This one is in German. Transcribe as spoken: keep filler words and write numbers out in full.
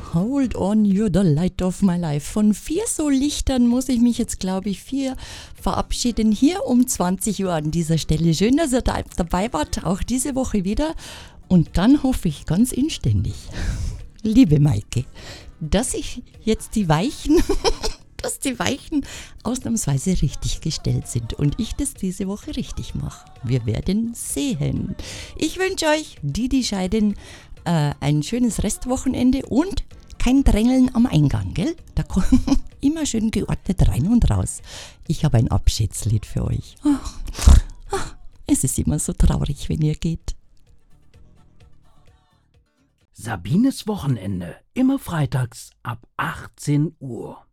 Hold on, you're the light of my life. Von vier so Lichtern muss ich mich jetzt, glaube ich, vier verabschieden. Hier um zwanzig Uhr an dieser Stelle. Schön, dass ihr da dabei wart, auch diese Woche wieder. Und dann hoffe ich ganz inständig, liebe Maike, dass ich jetzt die Weichen, dass die Weichen ausnahmsweise richtig gestellt sind und ich das diese Woche richtig mache. Wir werden sehen. Ich wünsche euch, die, die scheiden, äh, ein schönes Restwochenende und kein Drängeln am Eingang, gell? Da kommt immer schön geordnet rein und raus. Ich habe ein Abschiedslied für euch. Ach, ach, es ist immer so traurig, wenn ihr geht. Sabines Wochenende, immer freitags ab achtzehn Uhr.